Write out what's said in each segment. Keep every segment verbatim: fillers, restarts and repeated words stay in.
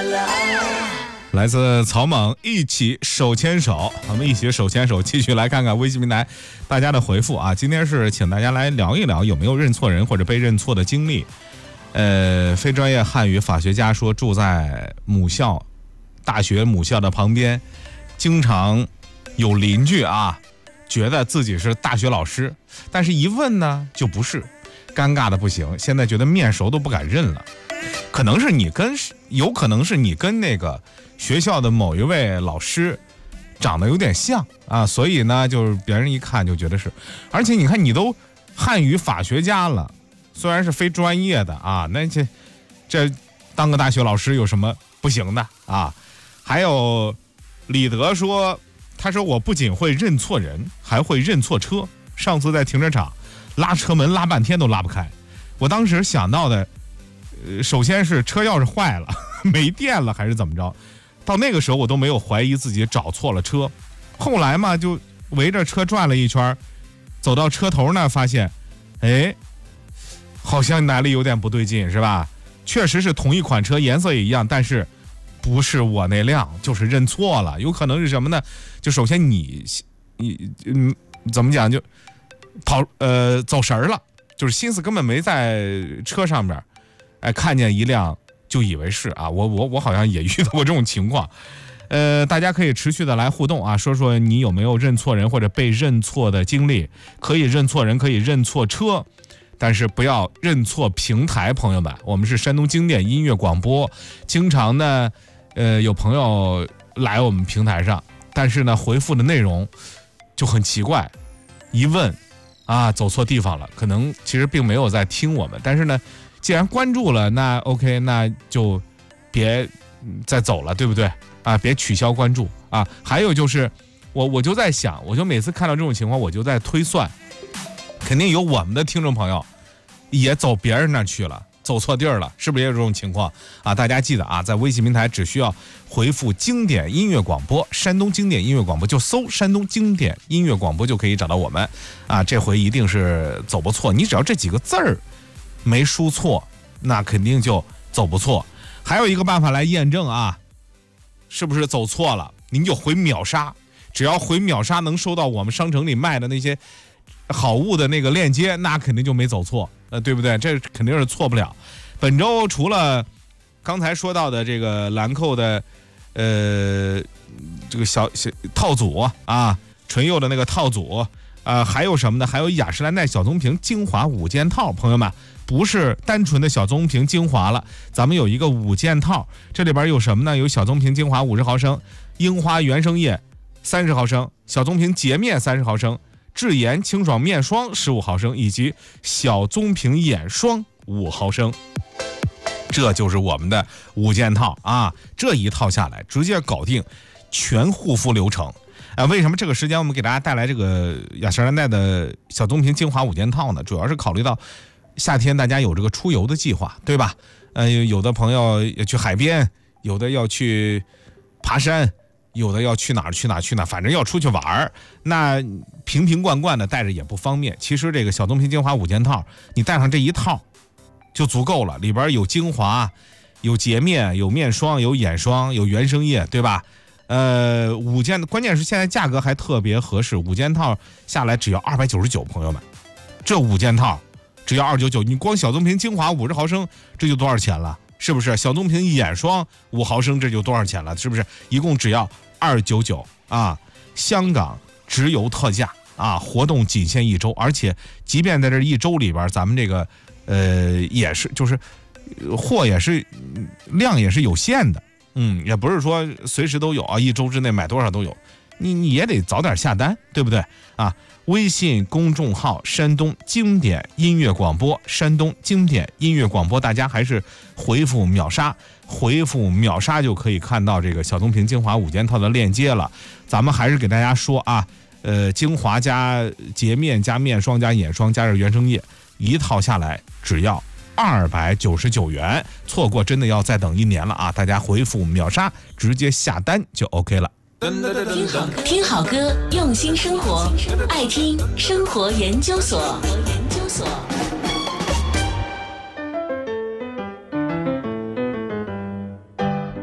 来自草蜢，一起手牵手，我们一起手牵手，继续来看看微信平台大家的回复啊。今天是请大家来聊一聊有没有认错人或者被认错的经历。呃，非专业汉语法学家说，住在母校大学母校的旁边，经常有邻居啊觉得自己是大学老师，但是一问呢就不是，尴尬的不行，现在觉得面熟都不敢认了。可能是你跟有可能是你跟那个学校的某一位老师长得有点像啊，所以呢就是别人一看就觉得是。而且你看你都汉语法学家了，虽然是非专业的啊，那这这当个大学老师有什么不行的啊？还有李德说，他说我不仅会认错人，还会认错车。上次在停车场拉车门拉半天都拉不开，我当时想到的呃，首先是车钥匙坏了没电了还是怎么着，到那个时候我都没有怀疑自己找错了车。后来嘛就围着车转了一圈，走到车头那发现哎，好像哪里有点不对劲，是吧？确实是同一款车，颜色也一样，但是不是我那辆，就是认错了。有可能是什么呢？就首先你你嗯怎么讲，就跑呃走神了，就是心思根本没在车上面。哎，看见一辆就以为是啊，我我我好像也遇到过这种情况。呃，大家可以持续的来互动啊，说说你有没有认错人或者被认错的经历。可以认错人，可以认错车，但是不要认错平台。朋友们，我们是山东经典音乐广播，经常呢呃有朋友来我们平台上，但是呢回复的内容就很奇怪，一问啊走错地方了，可能其实并没有在听我们，但是呢既然关注了，那 OK， 那就别再走了，对不对啊？别取消关注啊！还有就是我我就在想，我就每次看到这种情况，我就在推算，肯定有我们的听众朋友也走别人那去了，走错地儿了，是不是也有这种情况啊？大家记得啊，在微信平台只需要回复经典音乐广播，山东经典音乐广播，就搜山东经典音乐广播就可以找到我们啊。这回一定是走不错，你只要这几个字儿没输错，那肯定就走不错。还有一个办法来验证啊，是不是走错了，您就回秒杀，只要回秒杀能收到我们商城里卖的那些好物的那个链接，那肯定就没走错，呃，对不对？这肯定是错不了。本周除了刚才说到的这个兰蔻的呃这个小小套组啊，唇釉的那个套组呃，还有什么呢？还有雅诗兰黛小棕瓶精华五件套，朋友们，不是单纯的小棕瓶精华了，咱们有一个五件套，这里边有什么呢？有小棕瓶精华五十毫升，樱花原生液三十毫升，小棕瓶洁面三十毫升，智妍清爽面霜十五毫升，以及小棕瓶眼霜五毫升。这就是我们的五件套啊！这一套下来，直接搞定全护肤流程。啊，为什么这个时间我们给大家带来这个雅诗兰黛的小棕瓶精华五件套呢？主要是考虑到夏天大家有这个出游的计划，对吧？呃，有的朋友要去海边，有的要去爬山，有的要去哪儿去哪儿去哪儿，反正要出去玩儿。那瓶瓶罐罐的带着也不方便。其实这个小棕瓶精华五件套，你带上这一套就足够了，里边有精华，有洁面，有面霜，有眼霜，有原生液，对吧？呃，五件，关键是现在价格还特别合适，五件套下来只要二百九十九，朋友们，这五件套只要二百九十九，你光小棕瓶精华五十毫升，这就多少钱了？是不是？小棕瓶眼霜五毫升，这就多少钱了？是不是？一共只要二百九十九啊！香港直邮特价啊！活动仅限一周，而且即便在这一周里边，咱们这个呃也是就是货也是量也是有限的。嗯，也不是说随时都有啊，一周之内买多少都有，你你也得早点下单，对不对啊？微信公众号山东经典音乐广播，山东经典音乐广播，大家还是回复秒杀，回复秒杀就可以看到这个小棕瓶精华五件套的链接了。咱们还是给大家说啊，呃，精华加洁面加面霜加眼霜加上原生液，一套下来只要二百九十九元，错过真的要再等一年了啊！大家回复秒杀，直接下单就 OK 了。 听好歌，听好歌，用心生活，爱听生活研究所。研究所。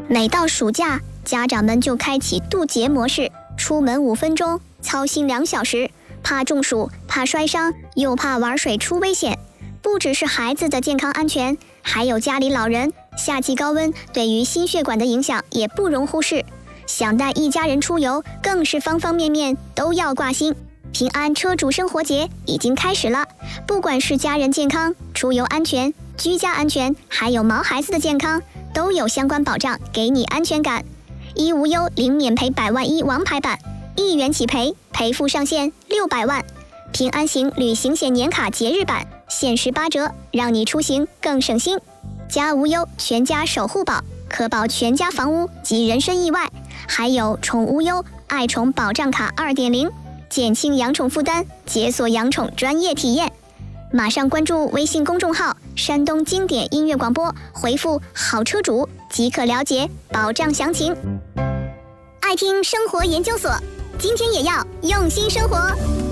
每到暑假，家长们就开启渡劫模式，出门五分钟，操心两小时，怕中暑，怕摔伤，又怕玩水出危险。不只是孩子的健康安全，还有家里老人，夏季高温对于心血管的影响也不容忽视。想带一家人出游，更是方方面面都要挂心。平安车主生活节已经开始了，不管是家人健康、出游安全、居家安全，还有毛孩子的健康，都有相关保障，给你安全感。一无忧零免赔百万一王牌版，一元起赔，赔付上限六百万。平安行旅行险年卡节日版，限时八折，让你出行更省心。家无忧全家守护宝，可保全家房屋及人身意外。还有宠无忧爱宠保障卡 二点零， 减轻养宠负担，解锁养宠专业体验。马上关注微信公众号山东经典音乐广播，回复好车主即可了解保障详情。爱听生活研究所，今天也要用心生活。